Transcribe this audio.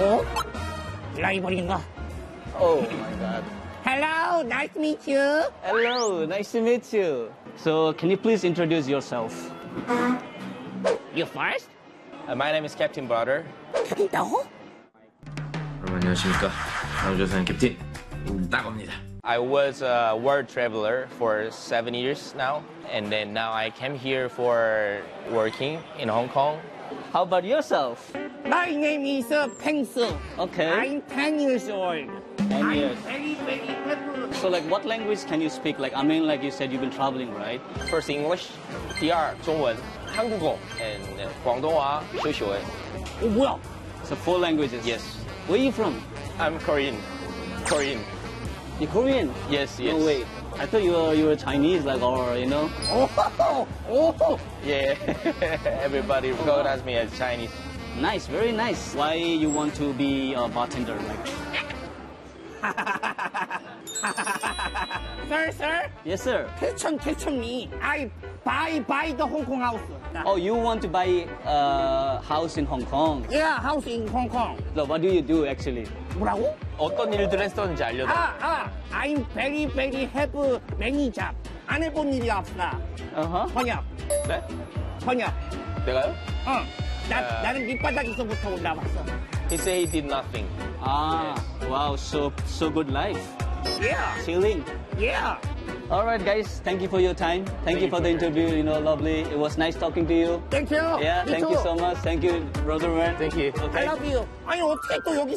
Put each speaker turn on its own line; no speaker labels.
어? 라이벌인가?
Oh my god.
Hello, nice to meet you.
Hello, nice to meet you. So, can you please introduce yourself?
You first?
My name is Captain Brother.
죽인다고?
여러분 안녕하십니까. 나우조사의 캡틴 운따겁니다.
I was a world traveler for 7 years now, and then now I came here for working in Hong Kong.
How about yourself?
My name is Peng Su.
Okay.
I'm 10 years old.
10 years.
I'm very happy.
So, like, what language can you speak? Like, I mean, like you said, you've been traveling, right?
First English, 第二中文, 한국어, and 广东话少少.
어, 뭐야?
So, 4 languages.
Yes.
Where are you from?
I'm Korean. Korean.
You're Korean?
Yes, yes.
No way. I thought you were Chinese, like, or, you know?
Oh.
Yeah. Everybody recognize me as Chinese.
Nice, very nice. Why you want to be a bartender? Like,
Sir?
yes, sir.
Tell me. I buy the Hong Kong house.
Oh, you want to buy a house in Hong Kong?
Yeah, house in Hong Kong.
So, what do you do actually?
뭐라고?
어떤 일들을 했었는지 알려달라.
I'm very have many job. 안 해본 일이 없다. 번역.
네?
번역.
내가요?
나는 밑바닥에서부터 올라왔어.
He said he did nothing.
Ah, wow, so good life.
Yeah.
Chilling.
Yeah.
All right, guys, thank you for your time. Thank you for the interview. You know, lovely. It was nice talking to you.
Thank you.
Yeah,
Me
thank
too.
you so much. Thank you, brother man.
Thank you.
I love you. 아니 어떻게 또 여기